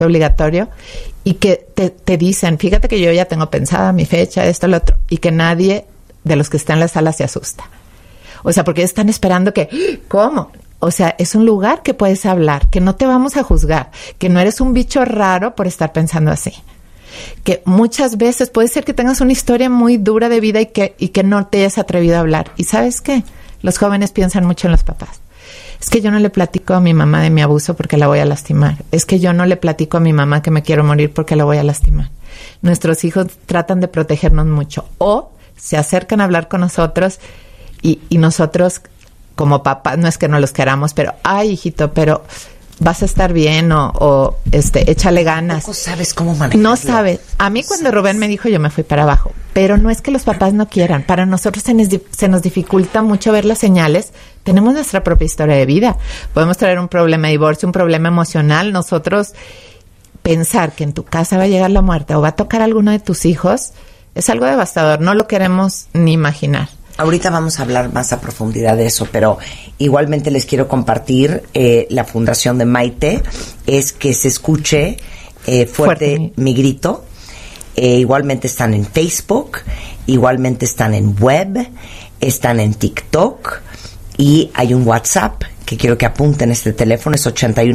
obligatorio, y que te dicen, fíjate que yo ya tengo pensada mi fecha, esto, lo otro, y que nadie de los que están en la sala se asusta. O sea, porque están esperando que, ¿cómo? O sea, es un lugar que puedes hablar, que no te vamos a juzgar, que no eres un bicho raro por estar pensando así. Que muchas veces puede ser que tengas una historia muy dura de vida y que no te hayas atrevido a hablar. ¿Y sabes qué? Los jóvenes piensan mucho en los papás. Es que yo no le platico a mi mamá de mi abuso porque la voy a lastimar. Es que yo no le platico a mi mamá que me quiero morir porque la voy a lastimar. Nuestros hijos tratan de protegernos mucho. O se acercan a hablar con nosotros y nosotros, como papás, no es que no los queramos, pero, ay, hijito, pero vas a estar bien o échale ganas. ¿Cómo sabes cómo manejarlo? No sabes. A mí cuando Rubén me dijo, yo me fui para abajo. Pero no es que los papás no quieran. Para nosotros se nos dificulta mucho ver las señales. Tenemos nuestra propia historia de vida. Podemos traer un problema de divorcio, un problema emocional. Nosotros pensar que en tu casa va a llegar la muerte o va a tocar a alguno de tus hijos es algo devastador. No lo queremos ni imaginar. Ahorita vamos a hablar más a profundidad de eso, pero igualmente les quiero compartir la fundación de Maite, es que se escuche fuerte mi grito. Igualmente están en Facebook, igualmente están en web, están en TikTok y hay un WhatsApp que quiero que apunten. Este teléfono es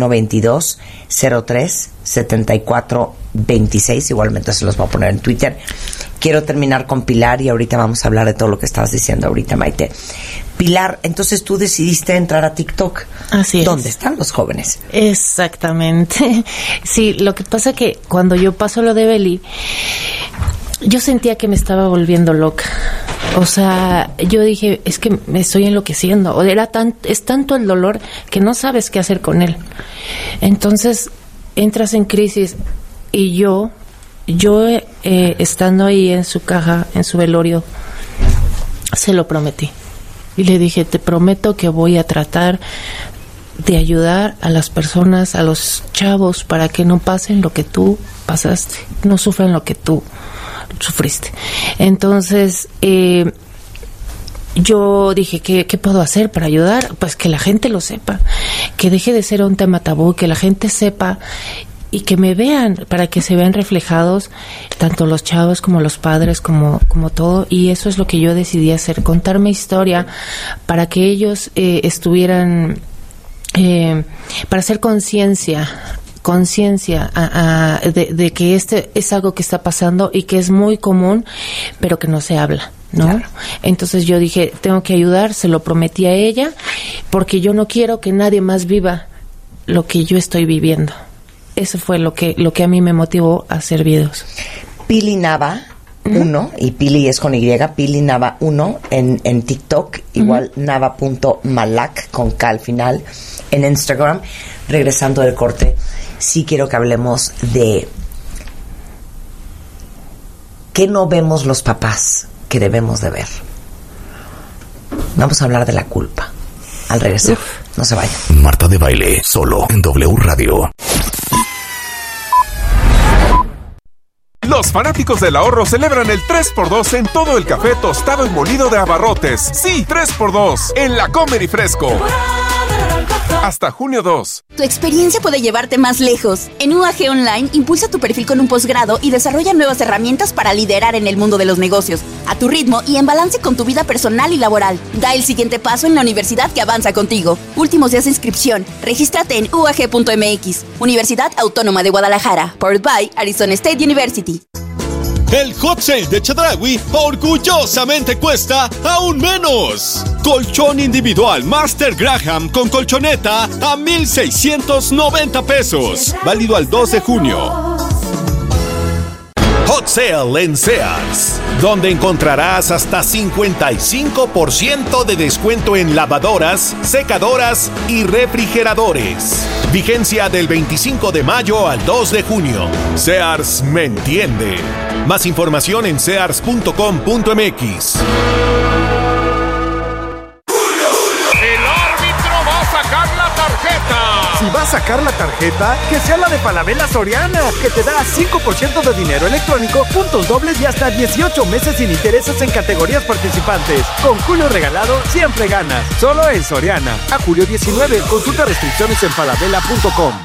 8122-03-7426. Igualmente se los voy a poner en Twitter. Quiero terminar con Pilar y ahorita vamos a hablar de todo lo que estabas diciendo ahorita, Maite. Pilar, entonces tú decidiste entrar a TikTok. Así es. ¿Dónde están los jóvenes? Exactamente. Sí, lo que pasa que cuando yo paso lo de Beli, yo sentía que me estaba volviendo loca. O sea, yo dije, es que me estoy enloqueciendo. O es tanto el dolor que no sabes qué hacer con él. Entonces, entras en crisis y yo estando ahí en su caja, en su velorio, se lo prometí. Y le dije, te prometo que voy a tratar de ayudar a las personas, a los chavos, para que no pasen lo que tú pasaste, no sufran lo que tú sufriste. Entonces, yo dije, ¿qué puedo hacer para ayudar? Pues que la gente lo sepa, que deje de ser un tema tabú, que la gente sepa y que me vean, para que se vean reflejados tanto los chavos como los padres, como todo. Y eso es lo que yo decidí hacer, contar mi historia para que ellos estuvieran, para hacer conciencia de que es algo que está pasando y que es muy común, pero que no se habla, ¿no? Claro. Entonces yo dije, tengo que ayudar, se lo prometí a ella, porque yo no quiero que nadie más viva lo que yo estoy viviendo. Eso fue lo que a mí me motivó a hacer videos. Pili Nava 1, y Pili es con Y, Pili Nava 1 en TikTok, igual nava.malak con K al final en Instagram. Regresando del corte, sí quiero que hablemos de qué no vemos los papás que debemos de ver. Vamos a hablar de la culpa al regresar. No se vayan. Marta de Baile, solo en W Radio. Los fanáticos del ahorro celebran el 3x2 en todo el café tostado y molido de Abarrotes. Sí, 3x2 en La Comer y Fresco. Hasta junio 2. Tu experiencia puede llevarte más lejos. En UAG Online, impulsa tu perfil con un posgrado y desarrolla nuevas herramientas para liderar en el mundo de los negocios, a tu ritmo y en balance con tu vida personal y laboral. Da el siguiente paso en la universidad que avanza contigo. Últimos días de inscripción. Regístrate en uag.mx. Universidad Autónoma de Guadalajara. Powered by Arizona State University. El Hot Sale de Chedraui orgullosamente cuesta aún menos. Colchón individual Master Graham con colchoneta a 1,690 pesos. Válido al 2 de junio. Hot Sale en Sears, donde encontrarás hasta 55% de descuento en lavadoras, secadoras y refrigeradores. Vigencia del 25 de mayo al 2 de junio. Sears me entiende. Más información en sears.com.mx. Si va a sacar la tarjeta, que sea la de Falabella Soriana, que te da 5% de dinero electrónico, puntos dobles y hasta 18 meses sin intereses en categorías participantes. Con Julio regalado, siempre ganas. Solo en Soriana. A julio 19, consulta restricciones en falabella.com.